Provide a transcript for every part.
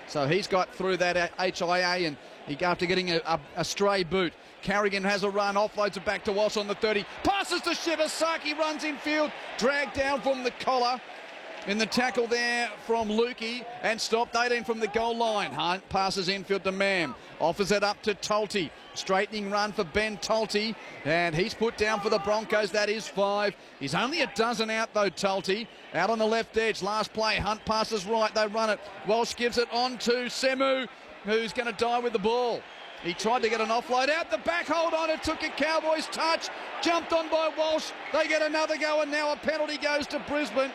So he's got through that HIA, and after getting a stray boot. Carrigan has a run, offloads it back to Walsh on the 30. Passes to Shibasaki, runs infield, dragged down from the collar. In the tackle there from Lukey, and stopped 18 from the goal line. Hunt passes infield to Mam, offers it up to Tolte. Straightening run for Ben Tolte, and he's put down for the Broncos. That is 5. He's only a dozen out though, Tolte. Out on the left edge, last play. Hunt passes right, they run it. Walsh gives it on to Semu, who's going to die with the ball. He tried to get an offload out the back, hold on, it took a Cowboys touch, jumped on by Walsh. They get another go, and now a penalty goes to Brisbane,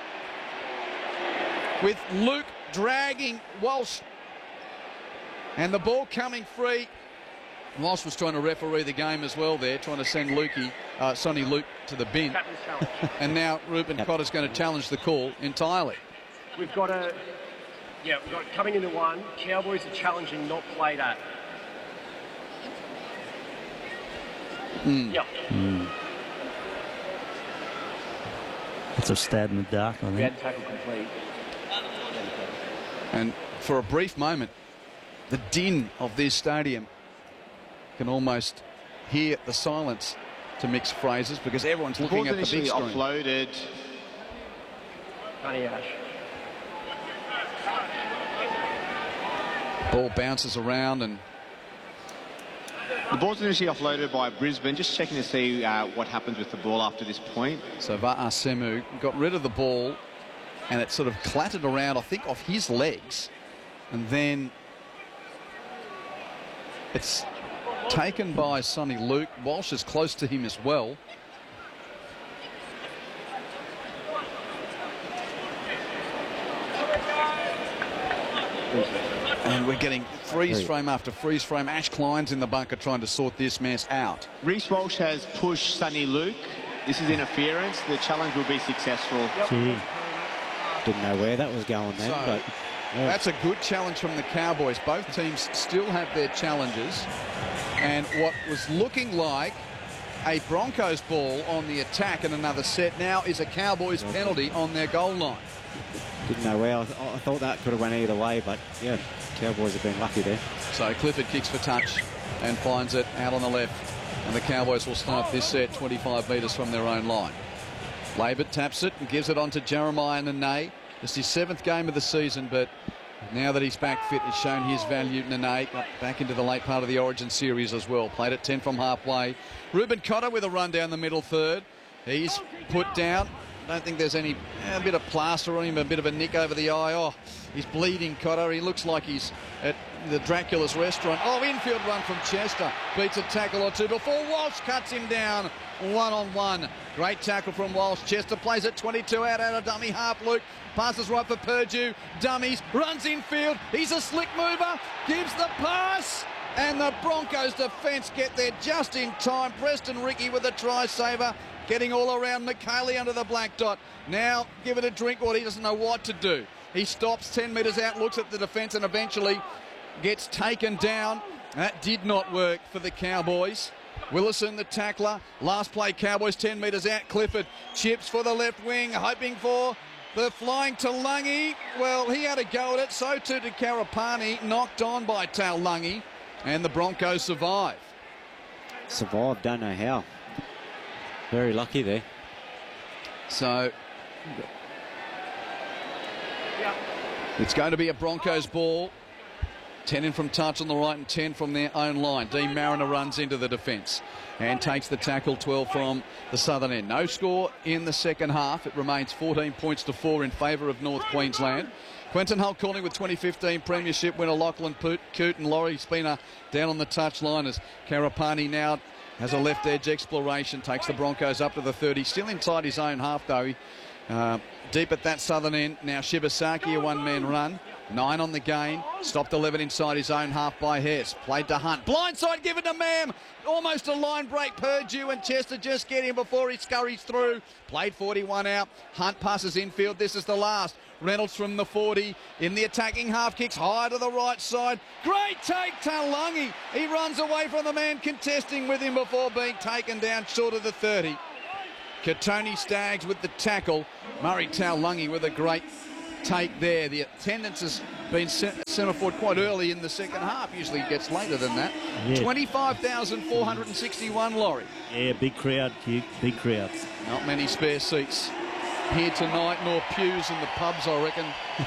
with Luke dragging Walsh, and the ball coming free. Walsh was trying to referee the game as well there, trying to send Sonny Luke to the bin. And now Ruben Cotter's going to challenge the call entirely. We've got coming into one, Cowboys are challenging, not played at. It's a stab in the dark, I think. Bad tackle complete. And for a brief moment, the din of this stadium can almost hear the silence, to mix phrases, because everyone's looking at the big screen. Offloaded. Honey Ash. Ball bounces around, and The ball's initially offloaded by Brisbane. Just checking to see what happens with the ball after this point. so Va'a Semu got rid of the ball, and it sort of clattered around, I think, off his legs, and then it's taken by Sonny Luke. Walsh is close to him as well. And we're getting freeze frame after freeze frame. Ash Klein's in the bunker trying to sort this mess out. Reece Walsh has pushed Sonny Luke. This is interference. The challenge will be successful. Gee, didn't know where that was going then, So, but yeah. That's a good challenge from the Cowboys. Both teams still have their challenges. And what was looking like a Broncos ball on the attack in another set now is a Cowboys penalty on their goal line. Didn't know where. I thought that could have went either way, but yeah, Cowboys have been lucky there. So Clifford kicks for touch and finds it out on the left. And the Cowboys will start this set 25 metres from their own line. Labert taps it and gives it on to Jeremiah Nene. It's his 7th game of the season, but now that he's back fit, he's shown his value. Nene got back into the late part of the Origin series as well. Played at 10 from halfway. Ruben Cotter with a run down the middle third. He's put down. I don't think there's a bit of plaster on him, a bit of a nick over the eye. Oh, he's bleeding, Cotter. He looks like he's at the Dracula's restaurant. Oh, infield run from Chester. Beats a tackle or two before Walsh cuts him down one-on-one. Great tackle from Walsh. Chester plays it 22 out a dummy half. Luke passes right for Purdue. Dummies, runs infield. He's a slick mover. Gives the pass. And the Broncos defence get there just in time. Preston Ricky with a try saver. Getting all around McKaylee under the black dot. Now give it a drink water. He doesn't know what to do. He stops 10 metres out, looks at the defence, and eventually gets taken down. That did not work for the Cowboys. Willison, the tackler. Last play, Cowboys 10 metres out. Clifford chips for the left wing, hoping for the flying Taulagi. Well, he had a go at it. So too did Karapani. Knocked on by Taulagi. And the Broncos survive. Survived, don't know how. Very lucky there. So it's going to be a Broncos ball. 10 in from touch on the right and 10 from their own line. Dean Mariner runs into the defence and takes the tackle. 12 from the southern end. No score in the second half. It remains 14 points to 4 in favour of North Queensland. Quentin Hull calling with 2015 Premiership winner Lachlan Coote and Laurie Spina down on the touchline as Karapani now has a left edge exploration, takes the Broncos up to the 30. Still inside his own half though. Deep at that southern end. Now Shibasaki, a one-man run. 9 on the gain. Stopped 11 inside his own half by Hess. Played to Hunt. Blindside given to Mam. Almost a line break. Purdue and Chester just get him before he scurries through. Played 41 out. Hunt passes infield. This is the last. Reynolds from the 40 in the attacking half, kicks high to the right side. Great take, Taulagi. He runs away from the man contesting with him before being taken down short of the 30. Katoni Staggs with the tackle. Murray Taulagi with a great take there. The attendance has been centre forward quite early in the second half. Usually it gets later than that. Yeah. 25,461, Laurie. Yeah, big crowd, Hugh. Big crowd. Not many spare seats here tonight, nor pews in the pubs, I reckon,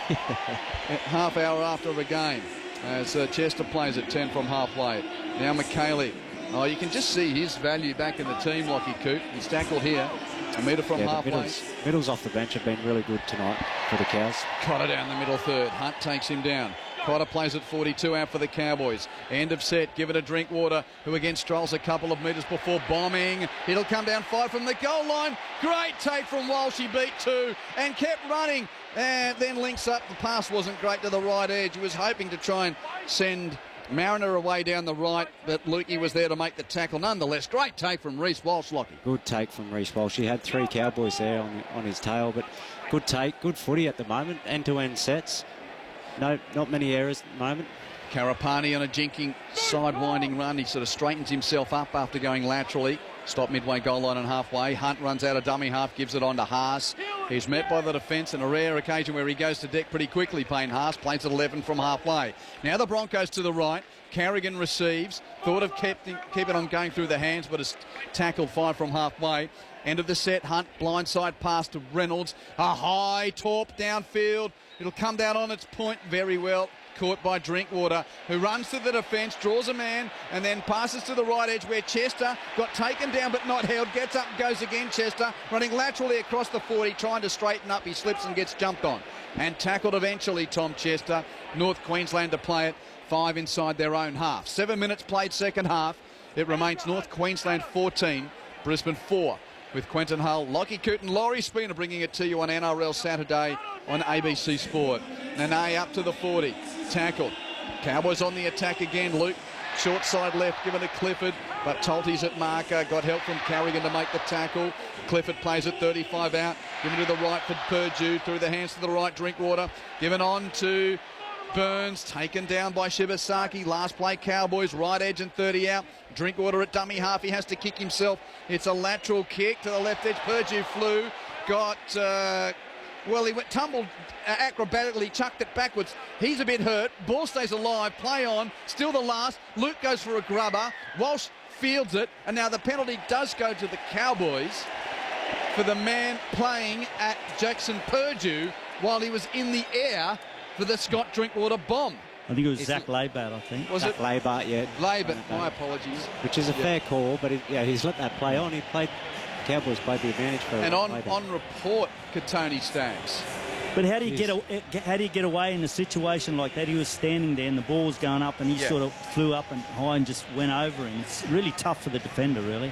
half hour after a game. As Chester plays at 10 from halfway. Now McKaylee. Oh, you can just see his value back in the team, Lockie Coop. He's tackled here. A metre from halfway. Middles off the bench have been really good tonight for the Cows. Cotter down the middle third. Hunt takes him down. Cotter plays at 42 out for the Cowboys. End of set. Give it to Drinkwater, who again strolls a couple of metres before bombing. It'll come down 5 from the goal line. Great take from Walsh. He beat 2 and kept running. And then links up. The pass wasn't great to the right edge. He was hoping to try and send Mariner away down the right, but Lukey was there to make the tackle. Nonetheless, great take from Reece Walsh, Lockie. Good take from Reece Walsh. He had 3 Cowboys there on his tail, but good take, good footy at the moment. End-to-end sets. No, not many errors at the moment. Karapani on a jinking side-winding run. He sort of straightens himself up after going laterally. Stop midway goal line and halfway. Hunt runs out of dummy half, gives it on to Haas. He's met by the defence, and a rare occasion where he goes to deck pretty quickly. Payne Haas plays at 11 from halfway. Now the Broncos to the right. Carrigan receives. Thought of keep it on going through the hands, but has tackled 5 from halfway. End of the set. Hunt blindside pass to Reynolds. A high torp downfield. It'll come down on its point very well. Caught by Drinkwater, who runs to the defence, draws a man, and then passes to the right edge where Chester got taken down but not held. Gets up and goes again, Chester, running laterally across the 40, trying to straighten up. He slips and gets jumped on. And tackled eventually, Tom Chester. North Queensland to play it, 5 inside their own half. 7 minutes played second half. It remains North Queensland 14, Brisbane 4. With Quentin Hull, Lockie Coote and Laurie Spooner bringing it to you on NRL Saturday on ABC Sport. Nene up to the 40. Tackled. Cowboys on the attack again. Luke, short side left, given to Clifford, but Tolty's at marker. Got help from Carrigan to make the tackle. Clifford plays at 35 out. Given to the right for Purdue. Through the hands to the right, Drinkwater. Given on to Burns, taken down by Shibasaki. Last play, Cowboys, right edge and 30 out. Drinkwater at dummy half. He has to kick himself. It's a lateral kick to the left edge. Purdue flew. Got... well, he tumbled acrobatically, chucked it backwards. He's a bit hurt. Ball stays alive. Play on. Still the last. Luke goes for a grubber. Walsh fields it. And now the penalty does go to the Cowboys for the man playing at Jackson Purdue while he was in the air for the Scott Drinkwater bomb. I think it was Zach Labat, I think. Was it? Labat, yeah. Labat, my apologies. Which is a fair call, but he's let that play on. Cowboys played the advantage for and on report, Katoni Staggs. But how do you get away in a situation like that? He was standing there and the ball was going up and he sort of flew up and high and just went over him. It's really tough for the defender, really.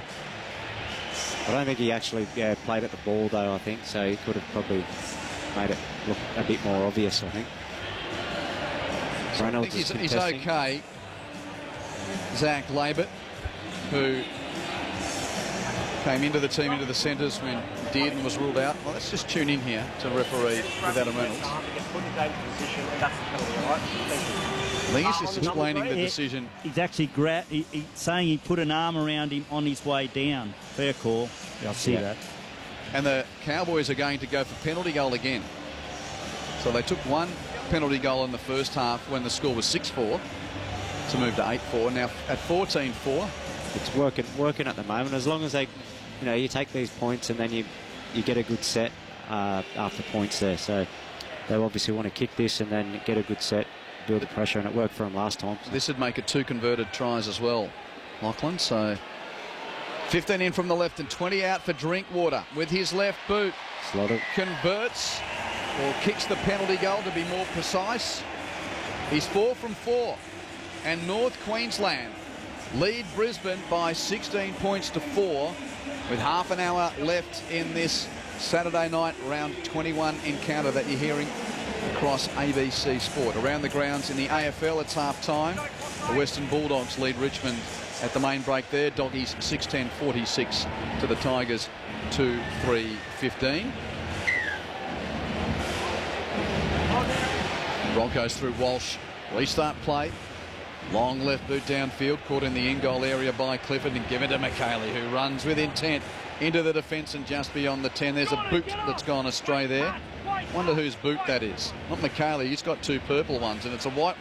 I don't think he actually played at the ball, though, I think, so he could have probably made it look a bit more obvious, I think. So I think he's okay. Zach Labat, who came into the team, into the centres when Dearden was ruled out. Well, let's just tune in here to referee with Adam Reynolds. I think he's just explaining the decision. He's actually he's saying he put an arm around him on his way down. Fair call. I see that. And the Cowboys are going to go for penalty goal again. So they took one penalty goal in the first half when the score was 6-4 to move to 8-4. Now at 14-4. It's working at the moment. As long as they, you take these points and then you get a good set after points there. So they obviously want to kick this and then get a good set, build the pressure, and it worked for them last time. So. This would make it 2 converted tries as well, Lachlan. So 15 in from the left and 20 out for Drinkwater with his left boot. Slotted. Converts or kicks the penalty goal, to be more precise. He's 4 from 4. And North Queensland lead Brisbane by 16 points to 4 with half an hour left in this Saturday night round 21 encounter that you're hearing across ABC Sport. Around the grounds in the AFL, it's half time. The Western Bulldogs lead Richmond at the main break there. Doggies 6-10-46 to the Tigers 2-3-15. Broncos through Walsh. Restart play. Long left boot downfield, caught in the in-goal area by Clifford and given to McKaylee, who runs with intent into the defence and just beyond the 10. There's a boot that's gone astray there. Wonder whose boot that is. Not McHaley, he's got 2 purple ones, and it's a white